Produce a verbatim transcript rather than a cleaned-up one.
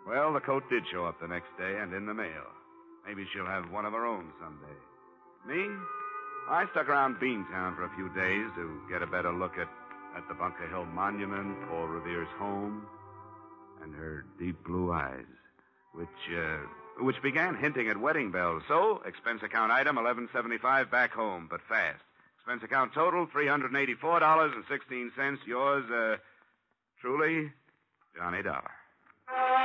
Well, the coat did show up the next day and in the mail. Maybe she'll have one of her own someday. Me? I stuck around Beantown for a few days to get a better look at, at the Bunker Hill Monument, Paul Revere's home, and her deep blue eyes, which, uh, which began hinting at wedding bells. So, expense account item eleven seventy-five back home, but fast. Expense account total three hundred eighty-four dollars and sixteen cents. Yours, uh, truly, Johnny Dollar.